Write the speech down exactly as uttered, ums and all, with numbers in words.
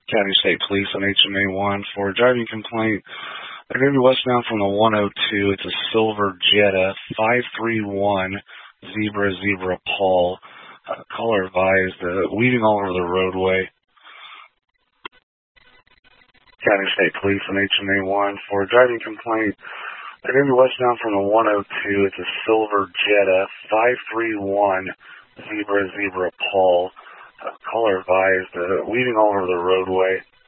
County State Police on H M A one for a driving complaint. They're going to be westbound from the one oh two. It's a silver Jetta, five three one Zebra Zebra Paul. Uh, caller advised, uh, weaving all over the roadway. County State Police on H M A one for a driving complaint. They're going to be westbound from the one oh two. It's a silver Jetta, five three one Zebra Zebra Paul. Uh, caller advised, uh, weaving all over the roadway.